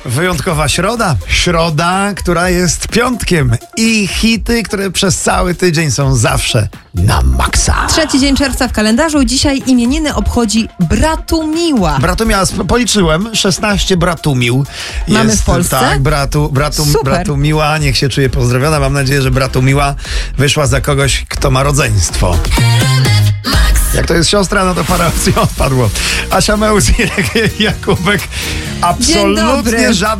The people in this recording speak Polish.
Wyjątkowa środa. Środa, która jest piątkiem. I hity, które przez cały tydzień są zawsze na maksa. 3 dzień czerwca w kalendarzu. Dzisiaj imieniny obchodzi Bratumiła. Bratumiła, policzyłem, 16 Bratumił. Mamy w Polsce? Tak, Bratumiła, niech się czuje pozdrowiona. Mam nadzieję, że Bratumiła wyszła za kogoś, kto ma rodzeństwo. Jak to jest siostra, no to parę opcji odpadło. Asia Mełz i Jakubek. Absolutnie żadne